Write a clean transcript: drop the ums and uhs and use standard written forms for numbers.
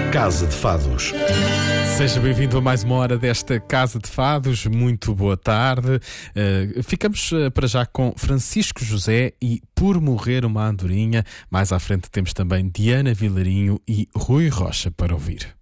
Casa de Fados. Seja bem-vindo a mais uma hora desta Casa de Fados. Muito boa tarde. Ficamos para já com Francisco José e Por Morrer uma Andorinha. Mais à frente temos também Diana Vilarinho e Rui Rocha para ouvir.